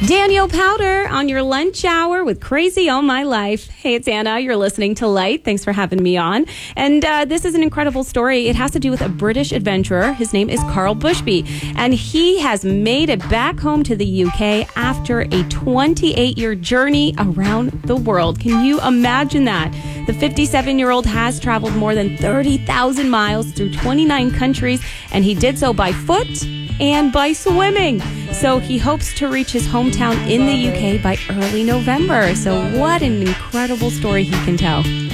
Daniel Powder on your lunch hour with Crazy All My Life. Hey, it's Anna. You're listening to Light. Thanks for having me on. And this is an incredible story. It has to do with a British adventurer. His name is Carl Bushby. And he has made it back home to the UK after a 28-year journey around the world. Can you imagine that? The 57-year-old has traveled more than 30,000 miles through 29 countries, and he did so by foot and by swimming. So he hopes to reach his hometown in the UK by early November. So what an incredible story he can tell.